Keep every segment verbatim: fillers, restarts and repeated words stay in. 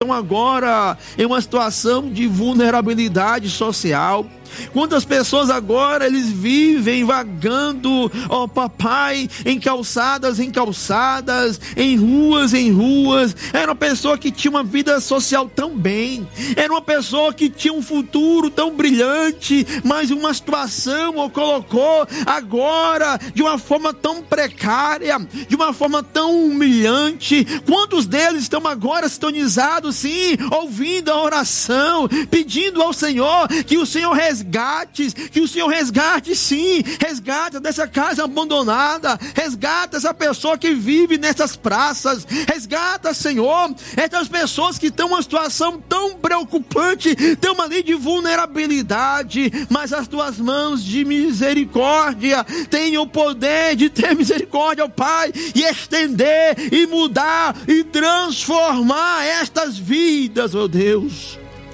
estão agora em uma situação de vulnerabilidade social. Quantas pessoas agora eles vivem vagando, ó oh, papai, em calçadas, em calçadas, em ruas, em ruas. Era uma pessoa que tinha uma vida social tão bem, era uma pessoa que tinha um futuro tão brilhante, mas uma situação o colocou agora de uma forma tão precária, de uma forma tão humilhante. Quantos deles estão agora sintonizados, sim, ouvindo a oração, pedindo ao Senhor que o Senhor resgate resgates, que o Senhor resgate, sim, resgata dessa casa abandonada, resgata essa pessoa que vive nessas praças, resgata, Senhor, essas pessoas que estão em uma situação tão preocupante, tão ali de vulnerabilidade, mas as tuas mãos de misericórdia têm o poder de ter misericórdia, ó Pai, e estender, e mudar, e transformar estas vidas, ó Deus,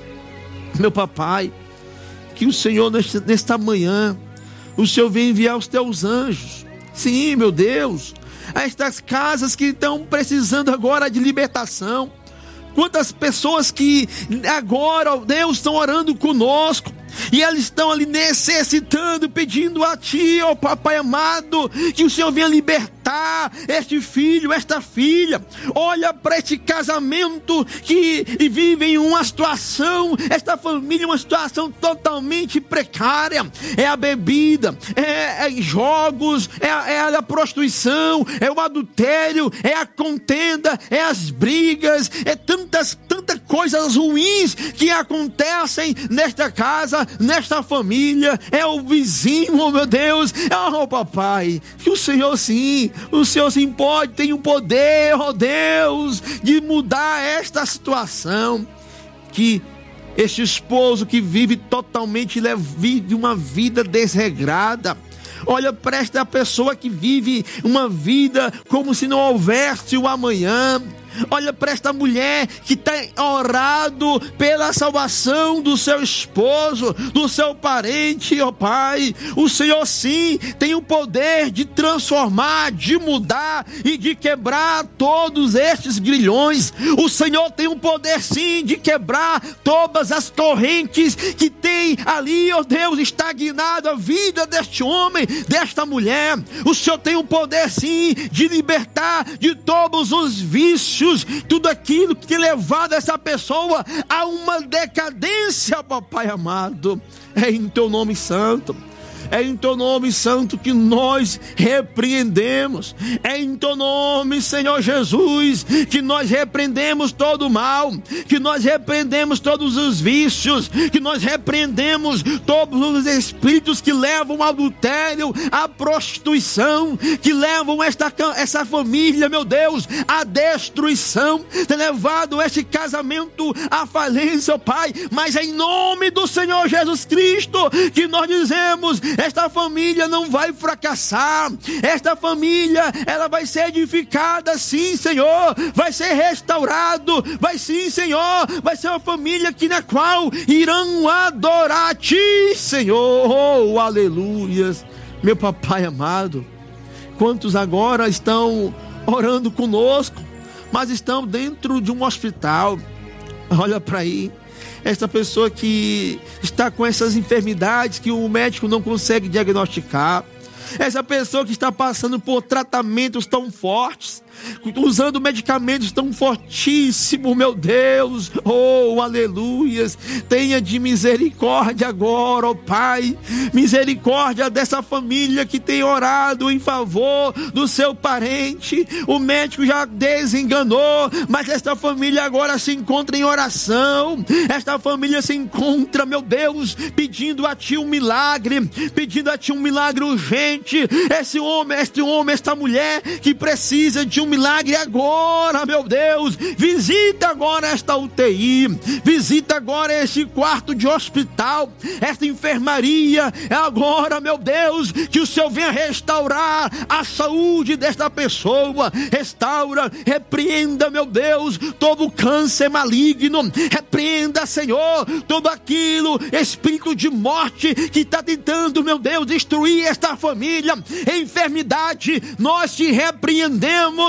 meu papai. Que o Senhor, nesta manhã, o Senhor vem enviar os teus anjos, sim, meu Deus, a estas casas que estão precisando agora de libertação. Quantas pessoas que agora, ó Deus, estão orando conosco, e elas estão ali necessitando, pedindo a Ti, ó Papai amado, que o Senhor venha libertar este filho, esta filha. Olha para este casamento que vive em uma situação, esta família, uma situação totalmente precária. É a bebida, é, é jogos, é a, é a prostituição, é o adultério, é a contenda, é as brigas, é tantas, tantas coisas ruins que acontecem nesta casa, nesta família. É o vizinho, oh meu Deus, oh papai, que o Senhor sim, o Senhor sim pode, tem o poder, oh Deus, de mudar esta situação. Que este esposo que vive totalmente, vive uma vida desregrada. Olha para esta pessoa que vive uma vida como se não houvesse o amanhã. Olha para esta mulher que tem orado pela salvação do seu esposo, do seu parente, ó Pai. O Senhor sim tem o poder de transformar, de mudar e de quebrar todos estes grilhões. O Senhor tem o poder sim de quebrar todas as correntes que tem ali, ó Deus, estagnado a vida deste homem, desta mulher. O Senhor tem o poder sim de libertar de todos os vícios, tudo aquilo que tem levado essa pessoa a uma decadência, papai amado. É em teu nome santo, é em teu nome santo que nós repreendemos. É em teu nome, Senhor Jesus, que nós repreendemos todo o mal, que nós repreendemos todos os vícios, que nós repreendemos todos os espíritos que levam ao adultério, à prostituição, que levam esta, essa família, meu Deus, à destruição, tem levado este casamento à falência, Pai. Mas é em nome do Senhor Jesus Cristo que nós dizemos: esta família não vai fracassar, esta família, ela vai ser edificada, sim, Senhor, vai ser restaurado, vai sim, Senhor, vai ser uma família que na qual irão adorar a Ti, Senhor. Oh, aleluias, meu papai amado. Quantos agora estão orando conosco, mas estão dentro de um hospital? Olha para aí, essa pessoa que está com essas enfermidades que o médico não consegue diagnosticar, essa pessoa que está passando por tratamentos tão fortes, usando medicamentos tão fortíssimos, meu Deus, oh, aleluias, tenha de misericórdia agora, oh Pai, misericórdia dessa família que tem orado em favor do seu parente. O médico já desenganou, mas esta família agora se encontra em oração, esta família se encontra, meu Deus, pedindo a Ti um milagre, pedindo a Ti um milagre urgente. Esse homem, este homem, esta mulher que precisa de um milagre agora, meu Deus, visita agora esta U T I, visita agora este quarto de hospital, esta enfermaria, agora, meu Deus, que o Senhor venha restaurar a saúde desta pessoa, restaura, repreenda, meu Deus, todo câncer maligno, repreenda, Senhor, todo aquilo, espírito de morte que está tentando, meu Deus, destruir esta família, enfermidade, nós te repreendemos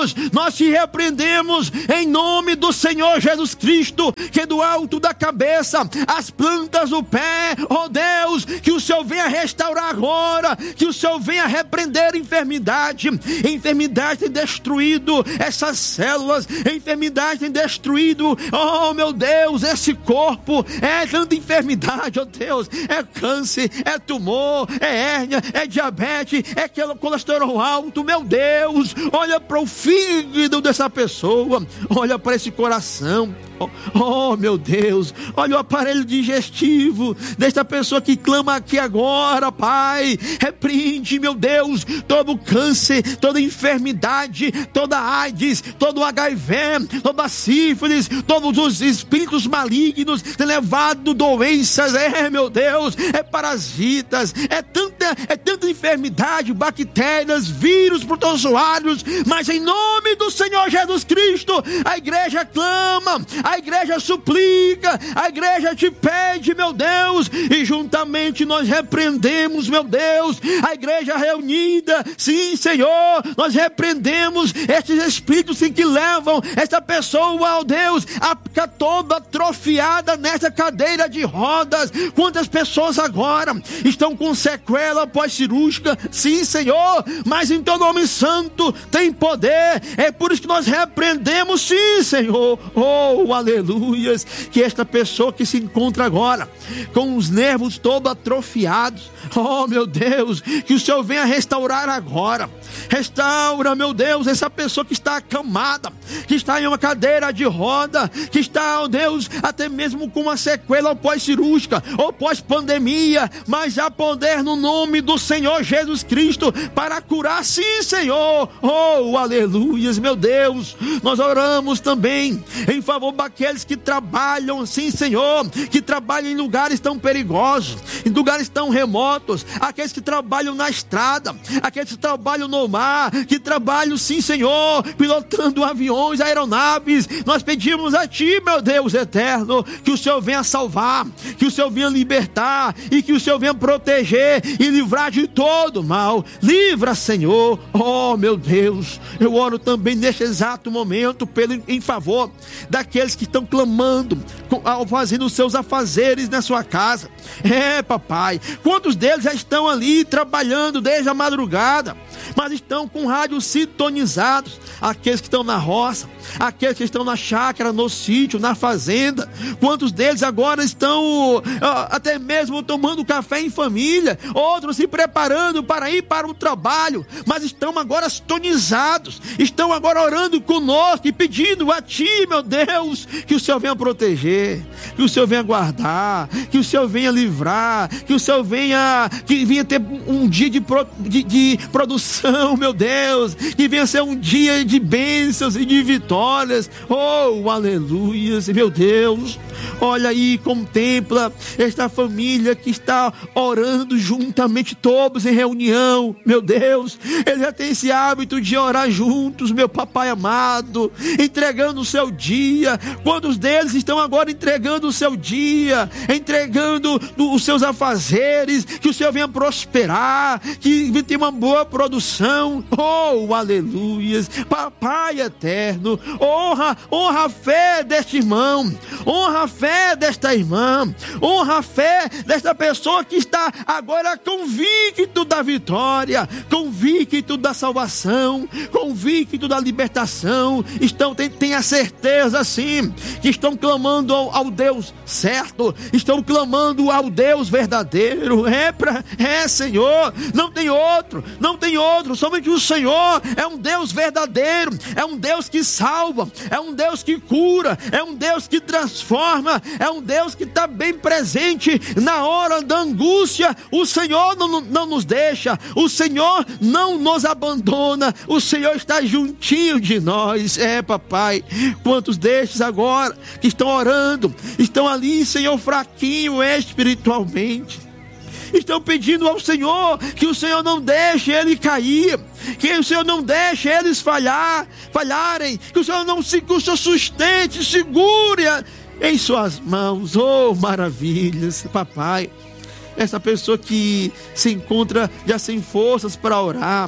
Deus, nós te repreendemos em nome do Senhor Jesus Cristo, que do alto da cabeça, as plantas do pé, ó Deus, que o Senhor venha restaurar agora, que o Senhor venha repreender a enfermidade. A enfermidade tem destruído essas células, a enfermidade tem destruído, oh meu Deus, esse corpo. É tanta enfermidade, ó Deus, é câncer, é tumor, é hérnia, é diabetes, é aquele colesterol alto. Meu Deus, olha para o fígado dessa pessoa, olha para esse coração. Oh, oh meu Deus, olha o aparelho digestivo desta pessoa que clama aqui agora, Pai. Repreende, meu Deus, todo o câncer, toda a enfermidade, toda a AIDS, todo o H I V, toda a sífilis, todos os espíritos malignos têm levado doenças, é meu Deus, é parasitas, é tanta, é tanta enfermidade, bactérias, vírus, protozoários, mas em nome do Senhor Jesus Cristo, a igreja clama, a igreja suplica, a igreja te pede, meu Deus, e juntamente nós repreendemos, meu Deus, a igreja reunida, sim Senhor, nós repreendemos estes espíritos sim, que levam essa pessoa, ó Deus, a ficar toda atrofiada nessa cadeira de rodas. Quantas pessoas agora estão com sequela pós-cirúrgica, sim Senhor, mas em teu nome santo tem poder, é por isso que nós repreendemos, sim Senhor, oh aleluias, que esta pessoa que se encontra agora com os nervos todos atrofiados, oh meu Deus, que o Senhor venha restaurar agora. Restaura, meu Deus, essa pessoa que está acamada, que está em uma cadeira de roda, que está, oh Deus, até mesmo com uma sequela pós-cirúrgica ou pós-pandemia, mas há poder no nome do Senhor Jesus Cristo para curar, sim Senhor, oh aleluias, meu Deus. Nós oramos também em favor daqueles que trabalham, sim Senhor, que trabalham em lugares tão perigosos, em lugares tão remotos, aqueles que trabalham na estrada, aqueles que trabalham no mar, que trabalham, sim Senhor, pilotando aviões, aeronaves. Nós pedimos a Ti, meu Deus eterno, que o Senhor venha salvar, que o Senhor venha libertar e que o Senhor venha proteger e livrar de todo mal. Livra, Senhor, oh meu Deus. Eu oro também neste exato momento pelo, em favor daqueles que estão clamando, fazendo os seus afazeres na sua casa. É, papai, quantos deles já estão ali trabalhando desde a madrugada, mas estão com rádios sintonizados, aqueles que estão na roça, aqueles que estão na chácara, no sítio, na fazenda. Quantos deles agora estão até mesmo tomando café em família, outros se preparando para ir para o trabalho, mas estão agora sintonizados, estão agora orando conosco e pedindo a Ti, meu Deus, que o Senhor venha proteger, que o Senhor venha guardar, que o Senhor venha livrar, que o Senhor venha, que venha ter um dia de, pro, de, de produção, meu Deus, que venha ser um dia de bênçãos e de vitórias. Oh, aleluias, meu Deus. Olha aí, contempla esta família que está orando juntamente, todos em reunião, meu Deus. Eles já têm esse hábito de orar juntos, meu papai amado, entregando o seu dia. Quantos deles estão agora entregando o seu dia, entregando os seus afazeres, que o Senhor venha prosperar, que venha ter uma boa produção. Oh, aleluias, papai eterno, honra, honra a fé deste irmão, honra a fé desta irmã, honra a fé desta pessoa que está agora convicto da vitória, convicto da salvação, convicto da libertação. Estão, tem, tem a certeza sim, que estão clamando ao, ao Deus certo, estão clamando ao Deus verdadeiro. É, pra, é Senhor, não tem outro, não tem outro, somente o Senhor é um Deus verdadeiro, é um Deus que salva, é um Deus que cura, é um Deus que transforma, é um Deus que está bem presente na hora da angústia. O Senhor não, não nos deixa, o Senhor não nos abandona, o Senhor está juntinho de nós. É, papai, quantos destes agora que estão orando, estão ali, Senhor, fraquinho espiritualmente, estão pedindo ao Senhor que o Senhor não deixe ele cair, que o Senhor não deixe eles falhar, falharem, que o Senhor não se, que o Senhor sustente, segure em suas mãos. Oh, maravilhas, papai. Essa pessoa que se encontra já sem forças para orar,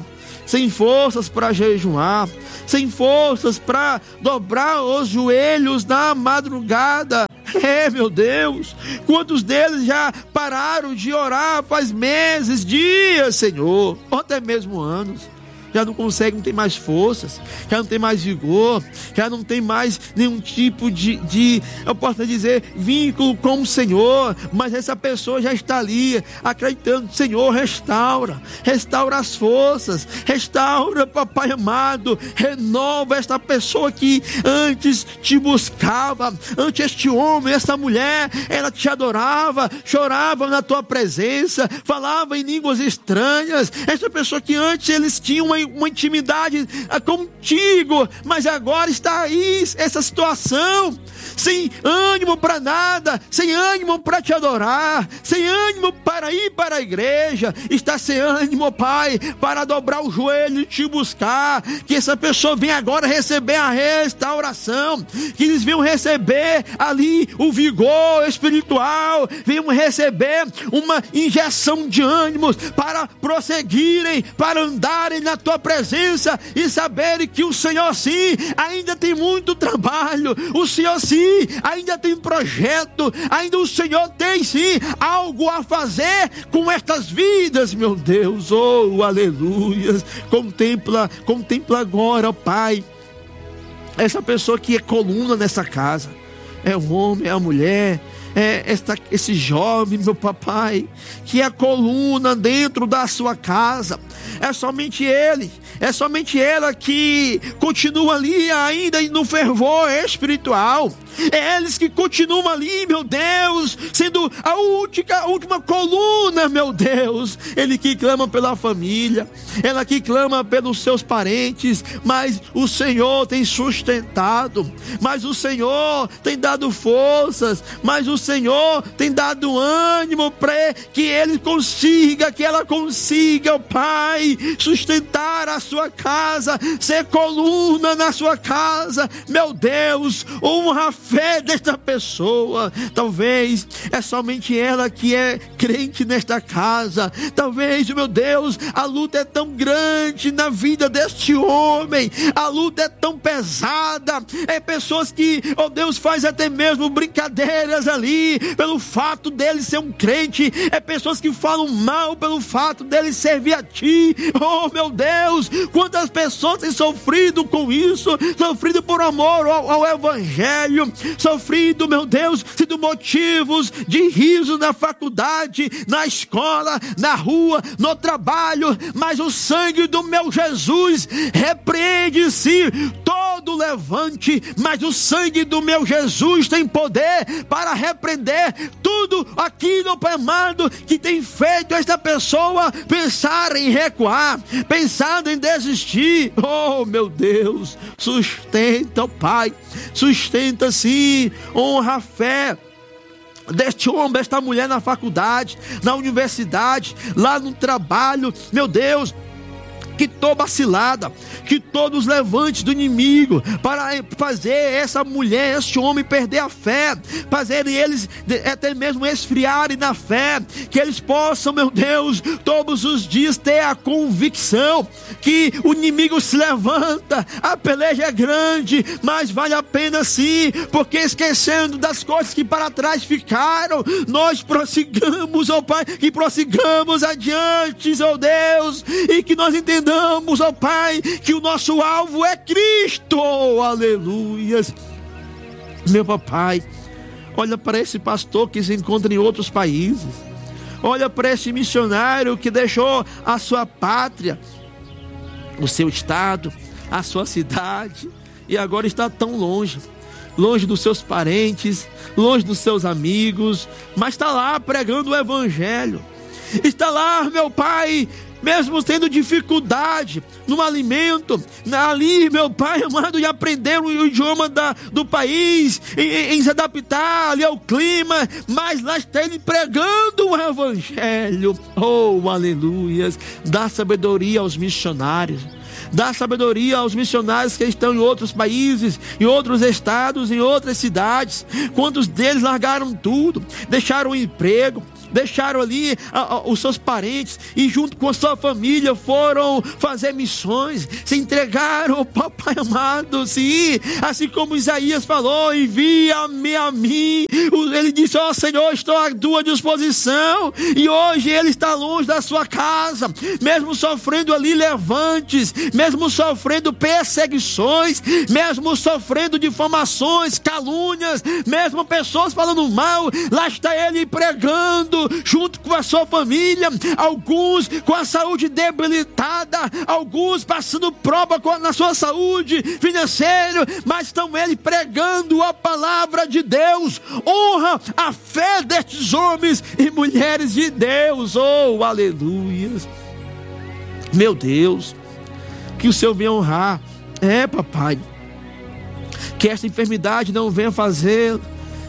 sem forças para jejuar, sem forças para dobrar os joelhos na madrugada. É, meu Deus, quantos deles já pararam de orar faz meses, dias, Senhor, ou até mesmo anos? Já não consegue, não tem mais forças, já não tem mais vigor, já não tem mais nenhum tipo de, de, eu posso dizer, vínculo com o Senhor, mas essa pessoa já está ali, acreditando: Senhor, restaura, restaura as forças, restaura, papai amado, renova esta pessoa que antes te buscava, antes este homem, esta mulher, ela te adorava, chorava na tua presença, falava em línguas estranhas, esta pessoa que antes eles tinham uma uma intimidade contigo, mas agora está aí essa situação, sem ânimo para nada, sem ânimo para te adorar, sem ânimo para ir para a igreja, está sem ânimo, Pai, para dobrar o joelho e te buscar. Que essa pessoa venha agora receber a restauração, que eles venham receber ali o vigor espiritual, venham receber uma injeção de ânimos para prosseguirem, para andarem na tua presença e saberem que o Senhor sim ainda tem muito trabalho, o Senhor sim ainda tem projeto, ainda o Senhor tem sim algo a fazer com estas vidas, meu Deus. Oh, aleluia. Contempla, contempla agora, ó Pai, essa pessoa que é coluna nessa casa, é o homem, é a mulher, é esta, esse jovem, meu papai, que é a coluna dentro da sua casa. É somente ele, é somente ela que continua ali ainda no fervor espiritual. É eles que continuam ali, meu Deus, sendo a última, a última coluna, meu Deus. Ele que clama pela família, ela que clama pelos seus parentes, mas o Senhor tem sustentado, mas o Senhor tem dado forças, mas o Senhor tem dado ânimo para que ele consiga, que ela consiga, oh Pai, sustentar a sua casa, ser coluna na sua casa. Meu Deus, honra a fé desta pessoa. Talvez é somente ela que é crente nesta casa. Talvez, meu Deus, a luta é tão grande na vida deste homem, a luta é tão pesada. É pessoas que, oh Deus, faz até mesmo brincadeiras ali pelo fato dele ser um crente. É pessoas que falam mal pelo fato dele servir a ti. Oh meu Deus, quantas pessoas têm sofrido com isso, sofrido por amor ao, ao evangelho, sofrido, meu Deus, sido motivos de riso na faculdade, na escola, na rua, no trabalho, mas o sangue do meu Jesus repreende-se todo levante, mas o sangue do meu Jesus tem poder para repreender tudo aquilo, Pai amado, que tem feito esta pessoa pensar em recuar, pensando em desistir. Oh meu Deus, sustenta, Pai, sustenta sim, honra a fé deste homem, desta mulher na faculdade, na universidade, lá no trabalho, meu Deus. Que toda cilada, que todos os levantes do inimigo para fazer essa mulher, esse homem perder a fé, fazerem eles até mesmo esfriarem na fé, que eles possam, meu Deus, todos os dias ter a convicção que o inimigo se levanta, a peleja é grande, mas vale a pena sim, porque esquecendo das coisas que para trás ficaram, nós prossigamos, ó Pai, que prossigamos adiante, ó Deus, e que nós entendamos, ó Pai, que o nosso alvo é Cristo. Aleluias. Meu papai, olha para esse pastor que se encontra em outros países, olha para esse missionário que deixou a sua pátria, o seu estado, a sua cidade, e agora está tão longe, longe dos seus parentes, longe dos seus amigos, mas está lá pregando o evangelho, está lá, meu Pai, mesmo tendo dificuldade no alimento, ali, meu Pai amado, de aprender o idioma da, do país, em, em se adaptar ali ao clima, mas lá está ele pregando o evangelho. Oh, aleluias. Dá sabedoria aos missionários, dá sabedoria aos missionários que estão em outros países, em outros estados, em outras cidades. Quantos deles largaram tudo, deixaram o emprego, deixaram ali a, a, os seus parentes e junto com a sua família foram fazer missões, se entregaram, papai amado, sim, assim como Isaías falou, envia-me a mim. Ele disse, ó Senhor, estou à tua disposição, e hoje ele está longe da sua casa, mesmo sofrendo ali levantes, mesmo sofrendo perseguições, mesmo sofrendo difamações, calúnias, mesmo pessoas falando mal, lá está ele pregando junto com a sua família, alguns com a saúde debilitada, alguns passando prova na sua saúde financeira, mas estão ele pregando a palavra de Deus. Honra a fé destes homens e mulheres de Deus. Oh, aleluia, meu Deus, que o Senhor venha honrar, é papai, que esta enfermidade não venha fazer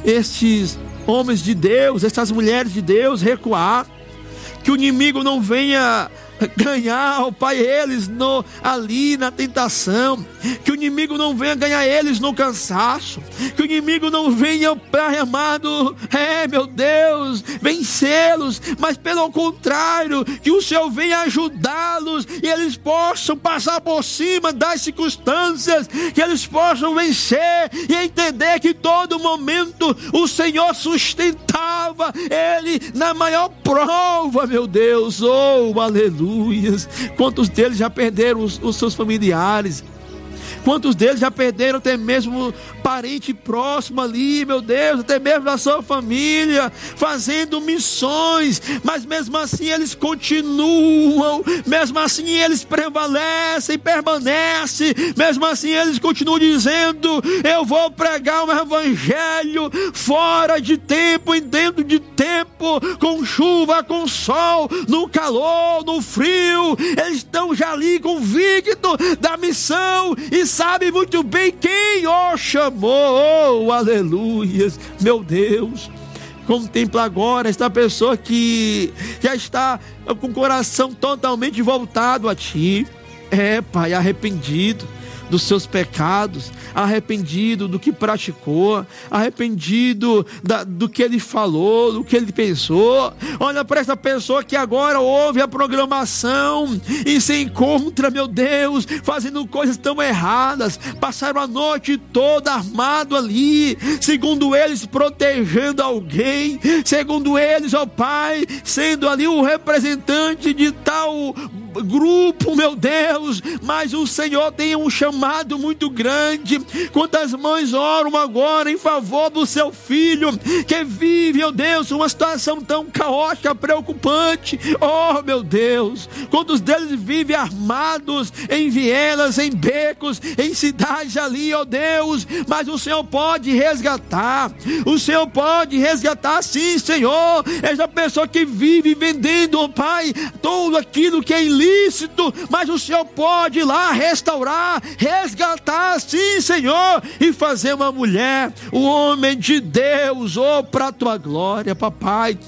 estes homens de Deus, essas mulheres de Deus recuar, que o inimigo não venha ganhar, ó Pai, eles no, ali na tentação, que o inimigo não venha ganhar eles no cansaço, que o inimigo não venha, Pai amado, é meu Deus, vencê-los, mas pelo contrário, que o Senhor venha ajudá-los e eles possam passar por cima das circunstâncias, que eles possam vencer e entender que todo momento o Senhor sustentava ele na maior prova, meu Deus, oh aleluia. Quantos deles já perderam os, os seus familiares? Quantos deles já perderam até mesmo parente próximo ali, meu Deus, até mesmo da sua família, fazendo missões, mas mesmo assim eles continuam, mesmo assim eles prevalecem, permanecem, mesmo assim eles continuam dizendo, eu vou pregar um evangelho fora de tempo, e dentro de tempo, com chuva, com sol, no calor, no frio, eles estão já ali convictos da missão e sabe muito bem quem o chamou. Oh, aleluia, meu Deus, contempla agora esta pessoa que já está com o coração totalmente voltado a ti, é Pai, arrependido dos seus pecados, arrependido do que praticou, arrependido da, do que ele falou, do que ele pensou. Olha para essa pessoa que agora ouve a programação e se encontra, meu Deus, fazendo coisas tão erradas, passaram a noite toda armado ali, segundo eles protegendo alguém, segundo eles, ó Pai, sendo ali o representante de tal grupo, meu Deus, mas o Senhor tem um chamado muito grande. Quantas mães oram agora em favor do seu filho que vive, meu Deus, uma situação tão caótica, preocupante, oh meu Deus, quantos deles vivem armados em vielas, em becos, em cidades ali, ó Deus, mas o Senhor pode resgatar, o Senhor pode resgatar sim, Senhor, essa pessoa que vive vendendo, ó Pai, tudo aquilo que é ilícito, mas o Senhor pode ir lá restaurar, resgatar, sim, Senhor, e fazer uma mulher, o homem de Deus, oh, para a tua glória, papai.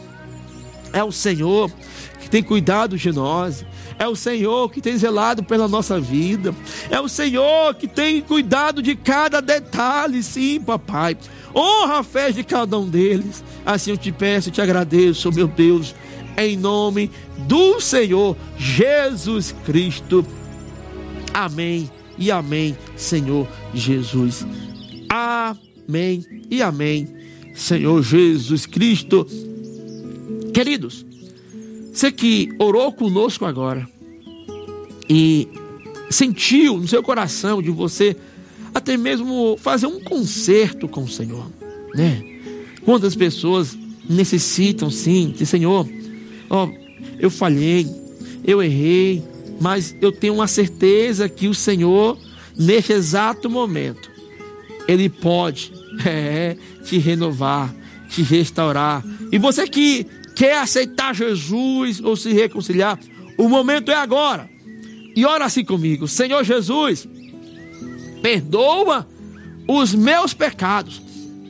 É o Senhor que tem cuidado de nós, é o Senhor que tem zelado pela nossa vida, é o Senhor que tem cuidado de cada detalhe, sim, papai. Honra a fé de cada um deles. Assim eu te peço e te agradeço, meu Deus, em nome do Senhor Jesus Cristo. Amém e amém, Senhor Jesus. Amém e amém, Senhor Jesus Cristo. Queridos, você que orou conosco agora e sentiu no seu coração de você até mesmo fazer um concerto com o Senhor, né? Quantas pessoas necessitam sim de Senhor, ó, oh, eu falhei, eu errei, mas eu tenho uma certeza que o Senhor, neste exato momento, Ele pode é, te renovar, te restaurar. E você que quer aceitar Jesus ou se reconciliar, o momento é agora. E ora assim comigo: Senhor Jesus, perdoa os meus pecados,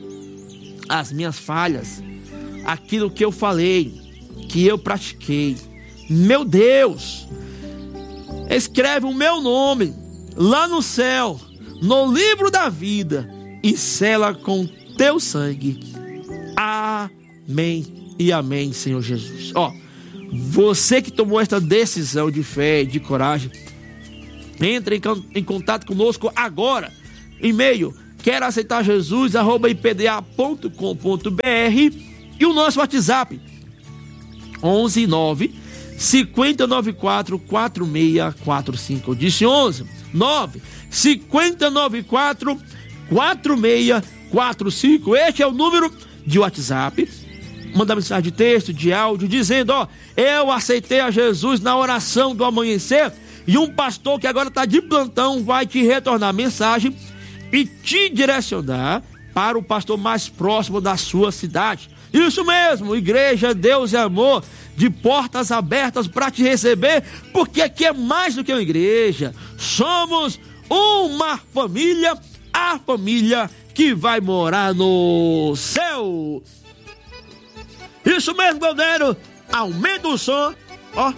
as minhas falhas, aquilo que eu falei, que eu pratiquei. Meu Deus, escreve o meu nome lá no céu, no livro da vida, e sela com teu sangue. Amém e amém, Senhor Jesus. Ó, você que tomou esta decisão de fé e de coragem, entre em, em contato conosco agora. E-mail, quero aceitar Jesus, arroba i p d a ponto com ponto b r, e o nosso WhatsApp, onze nove cinco nove quatro quatro seis quatro cinco. Eu disse onze nove cinco nove quatro quatro seis quatro cinco. Este é o número de WhatsApp. Manda mensagem de texto, de áudio, dizendo: ó, eu aceitei a Jesus na oração do amanhecer, e um pastor que agora está de plantão vai te retornar a mensagem e te direcionar para o pastor mais próximo da sua cidade. Isso mesmo, Igreja Deus e Amor, de portas abertas para te receber, porque aqui é mais do que uma igreja. Somos uma família, a família que vai morar no céu. Isso mesmo, Galdério. Aumenta o som, ó.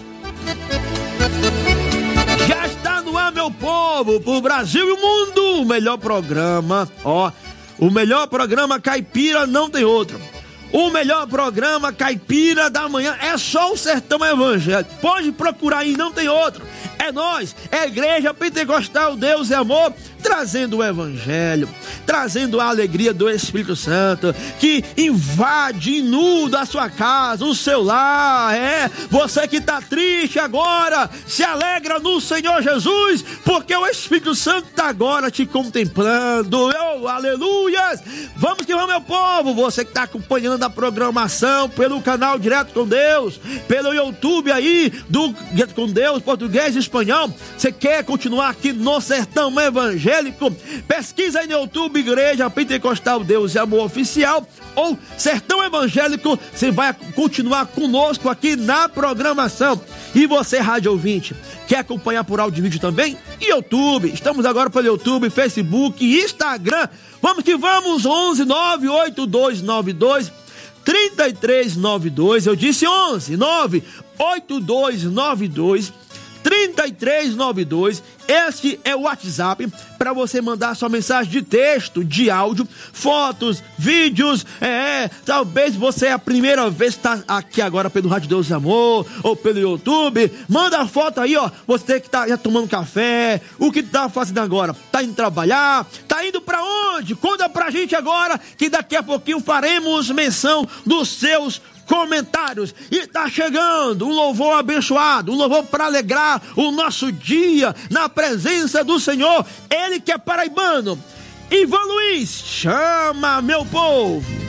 Já está no ar, meu povo, pro Brasil e o mundo. O melhor programa, ó. O melhor programa caipira, não tem outro. O melhor programa caipira da manhã é só o Sertão Evangélico. Pode procurar aí, não tem outro. É nós, é a Igreja Pentecostal Deus e Amor, trazendo o Evangelho, trazendo a alegria do Espírito Santo, que invade, inunda a sua casa, o seu lar. É, você que está triste agora, se alegra no Senhor Jesus, porque o Espírito Santo está agora te contemplando. Oh, aleluias! Vamos que vamos, meu povo. Você que está acompanhando a programação pelo canal Direto com Deus, pelo YouTube aí do Direto com Deus, português e espanhol, você quer continuar aqui no Sertão Evangélico? Pesquisa aí no YouTube, Igreja Pentecostal Deus e Amor Oficial ou Sertão Evangélico. Você vai continuar conosco aqui na programação. E você, rádio ouvinte, quer acompanhar por áudio e vídeo também? E YouTube, estamos agora pelo YouTube, Facebook e Instagram. Vamos que vamos. Onze nove oito dois nove dois três três nove dois. Eu disse onze nove oito dois nove dois três três nove dois. Este é o WhatsApp para você mandar sua mensagem de texto, de áudio, fotos, vídeos. É, talvez você é a primeira vez que está aqui agora pelo Rádio Deus e Amor ou pelo YouTube. Manda a foto aí, ó. Você que está já tomando café, o que tá fazendo agora? Tá indo trabalhar? Tá indo para onde? Conta pra gente agora, que daqui a pouquinho faremos menção dos seus comentários. E tá chegando um louvor abençoado, um louvor para alegrar o nosso dia na presença do Senhor. Ele que é paraibano. Ivan Luiz, chama, meu povo.